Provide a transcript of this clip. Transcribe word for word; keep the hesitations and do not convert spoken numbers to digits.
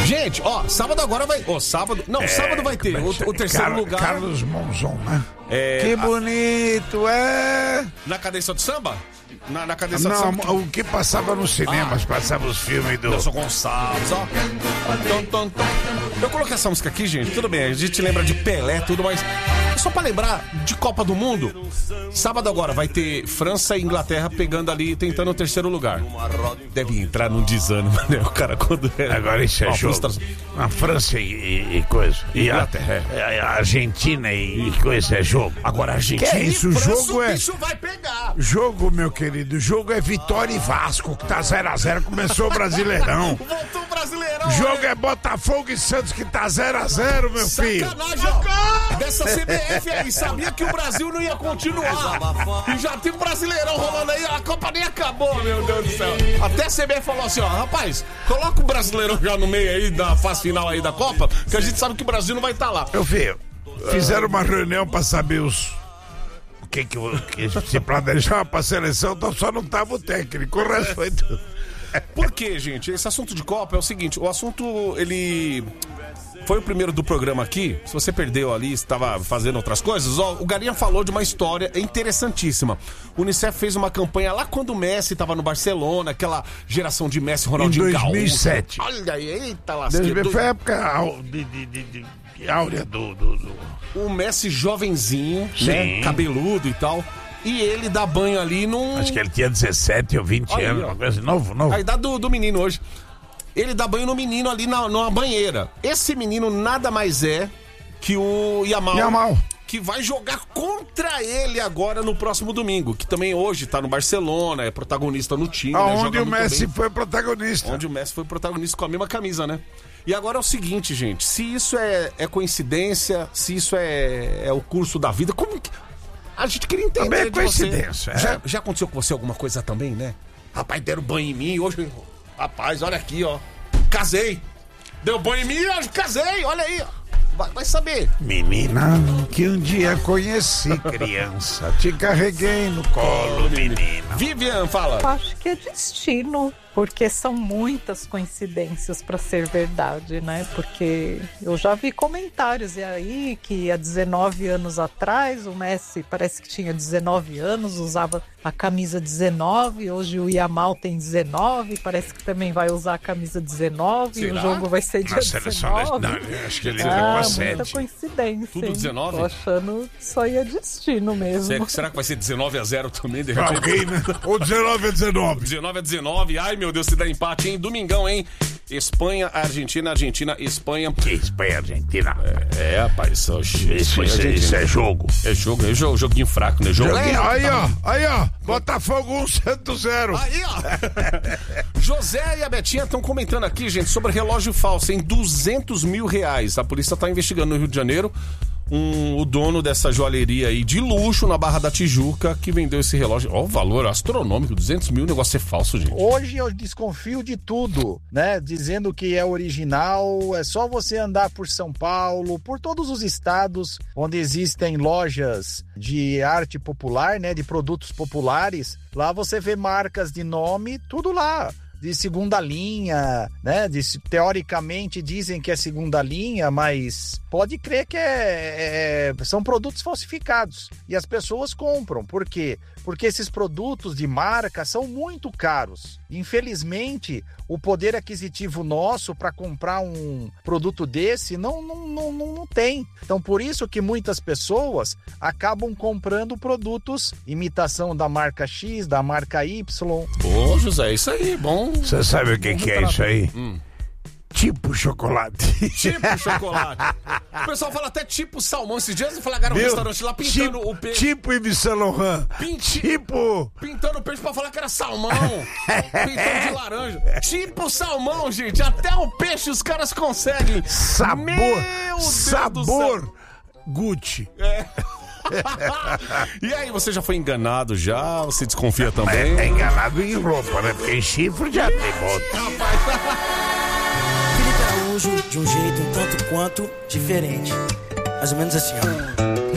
Gente, ó, sábado agora vai... Ó, sábado... Não, é, sábado vai ter o, o terceiro Car- lugar... Carlos Monzon, né? É, que a... bonito, é... Na cadência do samba? Na, na cadência Não, do samba? o que passava nos cinemas, ah, passava os filmes do... Nelson Gonçalves, ó. Tom, tom, tom. Eu coloquei essa música aqui, gente, tudo bem, a gente lembra de Pelé, tudo, mas... Só pra lembrar de Copa do Mundo, sábado agora vai ter França e Inglaterra pegando ali, tentando o terceiro lugar. Deve entrar num desânimo, né? O cara quando... É... Agora isso é oh, jogo. Frustra... A França e, e, e coisa. E Inglaterra. A, a Argentina e, e coisa é jogo. Agora a Argentina que é isso, o jogo é... Isso vai pegar. Jogo, meu querido, o jogo é Vitória e Vasco, que tá zero a zero, começou o Brasileirão. Voltou o Brasileirão. O jogo né? é Botafogo e Santos, que tá zero a zero, meu Sacanagem, filho. Sacanagem, dessa C B F aí, sabia que o Brasil não ia continuar. E já tem um Brasileirão rolando aí, a Copa nem acabou, meu Deus do céu. Até a C B F falou assim, ó, rapaz, coloca o Brasileirão já no meio aí da fase final aí da Copa, que a gente sabe que o Brasil não vai estar tá lá. Eu vi, fizeram uma reunião pra saber os... O que que, que se planejava pra seleção, então só não tava o técnico, o resto foi tudo. Por quê, gente? Esse assunto de Copa é o seguinte, o assunto, ele... Foi o primeiro do programa aqui. Se você perdeu ali, estava fazendo outras coisas, ó, o Garinha falou de uma história interessantíssima. O Unicef fez uma campanha lá quando o Messi estava no Barcelona, aquela geração de Messi, Ronaldinho Gaúcho. Em dois mil e sete. Olha aí, eita lasqueira. Foi a época de, de, de, de, de áurea do, do, do... O Messi jovenzinho, né, cabeludo e tal. E ele dá banho ali num... Acho que ele tinha dezessete ou vinte aí, anos, uma coisa novo, novo. A idade do, do menino hoje. Ele dá banho no menino ali na, numa banheira. Esse menino nada mais é que o Yamal, Yamal, que vai jogar contra ele agora no próximo domingo, que também hoje tá no Barcelona, é protagonista no time. Onde né? o Messi bem. foi protagonista. Onde o Messi foi protagonista com a mesma camisa, né? E agora é o seguinte, gente, se isso é, é coincidência, se isso é, é o curso da vida, como que... A gente queria entender também é de coincidência, você. É. Já, já aconteceu com você alguma coisa também, né? Rapaz, deram banho em mim, hoje... Rapaz, olha aqui, ó. Casei. Deu banho em mim e eu casei, olha aí, ó. Vai, vai saber. Menina, que um dia conheci criança, te carreguei no colo, menina. Vivian, fala. Eu acho que é destino, porque são muitas coincidências para ser verdade, né? Porque eu já vi comentários e aí que há dezenove anos atrás o Messi parece que tinha dezenove anos, usava a camisa dezenove, hoje o Yamal tem dezenove, parece que também vai usar a camisa dezenove. Será? E o jogo vai ser dia dezenove. Não, acho que ele ah, levou a muita coincidência. Tudo dezenove? Tô achando que só ia destino mesmo. Será, será que vai ser dezenove a zero também? De repente? Alguém, né? Ou dezenove a dezenove. dezenove a dezenove. Ai, meu Deus, se dá empate, hein? Domingão, hein? Espanha, Argentina, Argentina, Espanha. Que Espanha, Argentina? É, é rapaz, isso, isso, isso, isso é jogo. É jogo, é jogo, joguinho fraco, né? Jogo. Aí, aí, ó, aí, ó. Botafogo um, Santos zero. Aí, ó. José e a Betinha estão comentando aqui, gente, sobre relógio falso em duzentos mil reais. A polícia tá investigando no Rio de Janeiro um, o dono dessa joalheria aí de luxo na Barra da Tijuca que vendeu esse relógio. Ó, o valor astronômico, duzentos mil, o negócio é falso, gente. Hoje eu desconfio de tudo, né? Dizendo que é original, é só você andar por São Paulo, por todos os estados onde existem lojas de arte popular, né? De produtos populares. Lá você vê marcas de nome, tudo lá. De segunda linha, né? De, teoricamente dizem que é segunda linha, mas pode crer que é, é, são produtos falsificados. E as pessoas compram. Por quê? Porque esses produtos de marca são muito caros. Infelizmente, o poder aquisitivo nosso para comprar um produto desse não, não, não, não tem. Então, por isso que muitas pessoas acabam comprando produtos imitação da marca X, da marca Y. Ô, José, isso aí, bom. Você sabe o que, que é isso aí? Hum. Tipo chocolate. Tipo chocolate. O pessoal fala até tipo salmão. Esses dias flagaram um restaurante lá pintando tipo, o peixe. Tipo Yves Saint Laurent. Pinti... Tipo. Pintando o peixe pra falar que era salmão. Pintando de laranja. Tipo salmão, gente. Até o peixe os caras conseguem. Sabor. Meu sabor. Gucci. É. E aí, você já foi enganado já? Você desconfia também? É, é enganado em roupa, né? Porque em chifre já tem bota. Felipe Araújo, de um jeito um tanto quanto diferente. Mais ou menos assim, ó.